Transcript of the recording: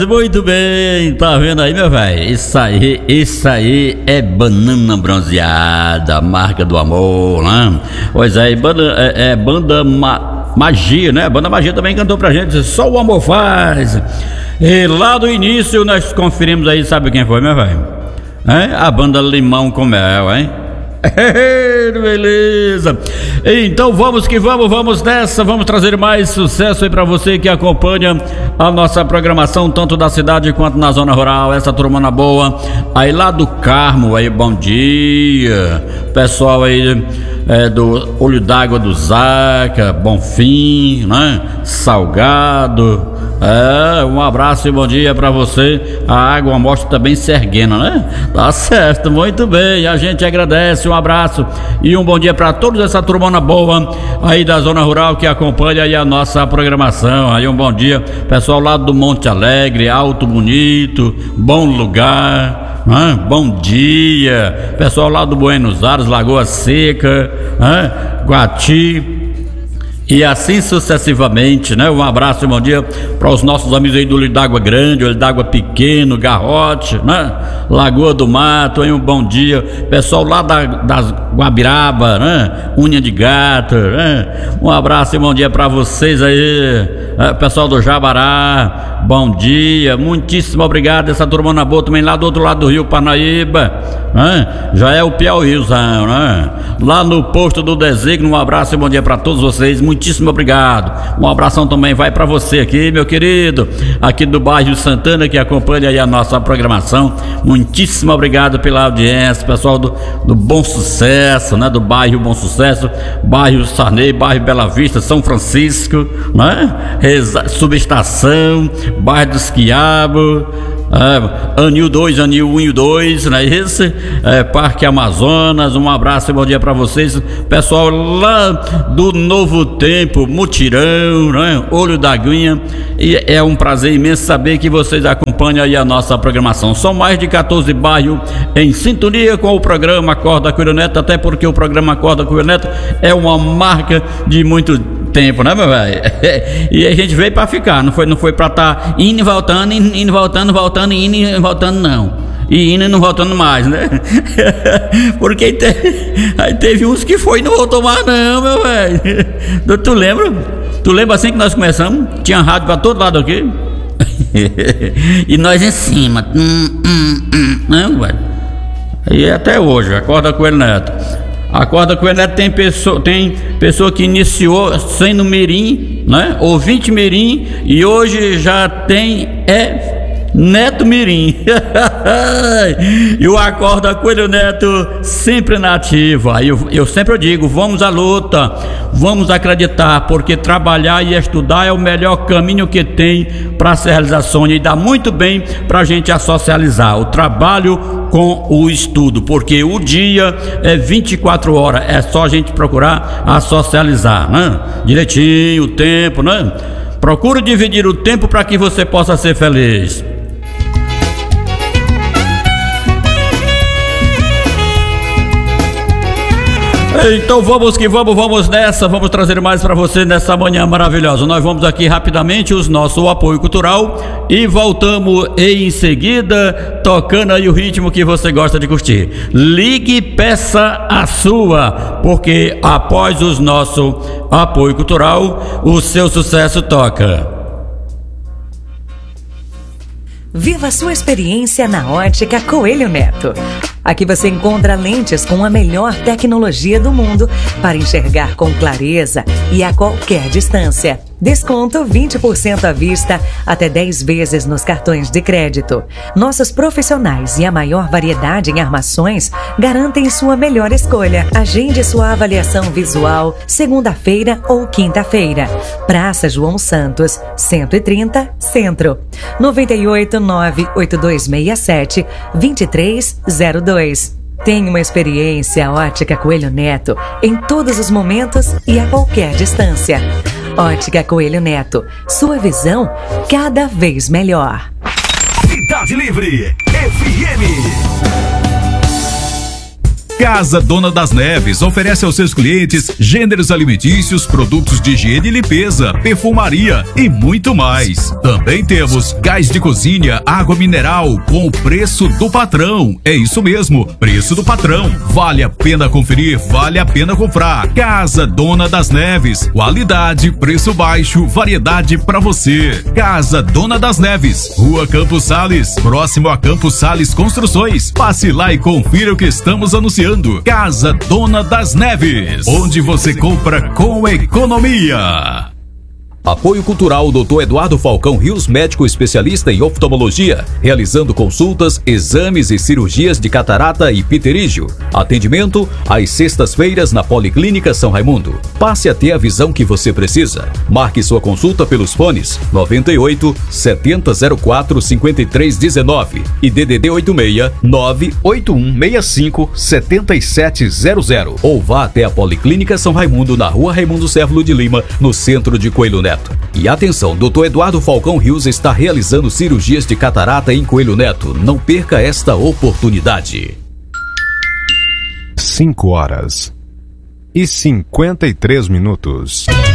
Muito bem, tá vendo aí, meu velho? Isso aí é banana bronzeada, marca do amor, né? Pois é, banda Magia, né? Banda Magia também cantou pra gente, Só o Amor Faz. E lá do início nós conferimos aí, sabe quem foi, meu velho? A banda Limão com Mel, hein? Beleza. Então vamos que vamos nessa, vamos trazer mais sucesso aí pra você que acompanha a nossa programação, tanto da cidade quanto na zona rural, essa turma boa, aí lá do Carmo, aí bom dia, pessoal aí do Olho d'Água do Zaca, Bonfim, né, Salgado, um abraço e bom dia pra você. A água mostra também se erguendo, né? Tá certo, muito bem, a gente agradece, um abraço e um bom dia pra todos essa turmona boa aí da zona rural que acompanha aí a nossa programação. Aí um bom dia, pessoal lá do Monte Alegre, Alto Bonito, Bom Lugar, bom dia, pessoal lá do Buenos Aires, Lagoa Seca, Guati, e assim sucessivamente, né? Um abraço e bom dia para os nossos amigos aí do Olho d'Água Grande, Olho d'Água Pequeno, Garrote, né? Lagoa do Mato, aí um bom dia. Pessoal lá das Guabiraba, né? Unha de Gato, né? Um abraço e bom dia para vocês aí. Pessoal do Jabará, bom dia, muitíssimo obrigado. Essa turma boa também lá do outro lado do Rio Parnaíba, né? Já é o Piauízão, né? Lá no posto do Desígnio, um abraço e bom dia para todos vocês, muitíssimo obrigado. Um abração também vai para você aqui, meu querido, aqui do bairro Santana, que acompanha aí a nossa programação. Muitíssimo obrigado pela audiência, pessoal do Bom Sucesso, né? Do bairro Bom Sucesso, bairro Sarney, bairro Bela Vista, São Francisco, né? Subestação, bairro dos Quiabos, Anil 2, Anil 1 e 2, né? Esse Parque Amazonas. Um abraço e bom dia para vocês, pessoal lá do Novo Tempo, Mutirão, né? Olho da Aguinha. E é um prazer imenso saber que vocês acompanham aí a nossa programação. São mais de 14 bairros em sintonia com o programa Acorda Coelho Neto, até porque o programa Acorda Coelho Neto é uma marca de muito tempo, né, meu velho? E a gente veio pra ficar, não foi pra estar indo e voltando, indo, voltando, indo e voltando, não. E indo e não voltando mais, né? Porque aí teve uns que foi e não voltou mais, não, meu velho. Tu lembra? Tu lembra assim que nós começamos? Tinha rádio pra todo lado aqui. E nós em cima. Não, velho. E até hoje, Acorda Coelho Neto. Acorda Coelho Neto tem pessoa que iniciou sendo mirim, né? Ouvinte mirim, e hoje já tem Neto mirim. E o Acorda Coelho Neto sempre na ativa. Aí eu sempre digo, vamos à luta, vamos acreditar, porque trabalhar e estudar é o melhor caminho que tem para se realizar sonho, e dá muito bem pra gente socializar o trabalho com o estudo, porque o dia é 24 horas, é só a gente procurar socializar, né? Direitinho o tempo, né? Procure dividir o tempo para que você possa ser feliz. Então vamos que vamos nessa, vamos trazer mais para você nessa manhã maravilhosa. Nós vamos aqui rapidamente o nosso apoio cultural e voltamos em seguida tocando aí o ritmo que você gosta de curtir. Ligue e peça a sua, porque após o nosso apoio cultural, o seu sucesso toca. Viva a sua experiência na Ótica Coelho Neto. Aqui você encontra lentes com a melhor tecnologia do mundo para enxergar com clareza e a qualquer distância. Desconto 20% à vista, até 10 vezes nos cartões de crédito. Nossos profissionais e a maior variedade em armações garantem sua melhor escolha. Agende sua avaliação visual segunda-feira ou quinta-feira. Praça João Santos, 130, Centro. 98-98267-2302. Tenha uma experiência Ótica Coelho Neto em todos os momentos e a qualquer distância. Ótica Coelho Neto, sua visão cada vez melhor. Cidade Livre FM. Casa Dona das Neves oferece aos seus clientes gêneros alimentícios, produtos de higiene e limpeza, perfumaria e muito mais. Também temos gás de cozinha, água mineral com o preço do patrão. É isso mesmo, preço do patrão. Vale a pena conferir, vale a pena comprar. Casa Dona das Neves, qualidade, preço baixo, variedade para você. Casa Dona das Neves, Rua Campos Sales, próximo a Campos Sales Construções. Passe lá e confira o que estamos anunciando. Casa Dona das Neves, onde você compra com economia. Apoio Cultural Dr. Eduardo Falcão Rios, médico especialista em oftalmologia, realizando consultas, exames e cirurgias de catarata e pterígio. Atendimento às sextas-feiras na Policlínica São Raimundo. Passe a ter a visão que você precisa. Marque sua consulta pelos fones 98 7004 5319 e DDD 86 98165 7700. Ou vá até a Policlínica São Raimundo na Rua Raimundo Cérvulo de Lima, no centro de Coelho Neto. E atenção, Dr. Eduardo Falcão Rios está realizando cirurgias de catarata em Coelho Neto. Não perca esta oportunidade. 5 horas e 53 minutos.